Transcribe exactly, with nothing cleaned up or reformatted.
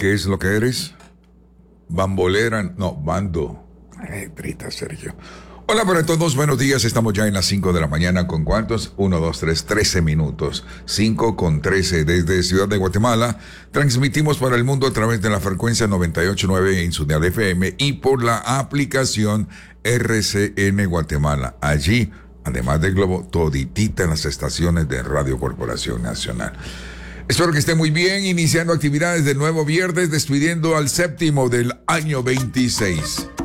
¿Qué es lo que eres? Bambolera, no, bando. Ay, trita, Sergio. Hola para todos, buenos días, estamos ya en las cinco de la mañana, ¿con cuántos? uno, dos, tres, trece minutos, cinco con trece desde Ciudad de Guatemala, transmitimos para el mundo a través de la frecuencia noventa y ocho punto nueve en Ciudad F M y por la aplicación R C N Guatemala, allí, además del globo, toditita en las estaciones de Radio Corporación Nacional. Espero que esté muy bien, iniciando actividades del nuevo viernes, despidiendo al séptimo del año veintiséis.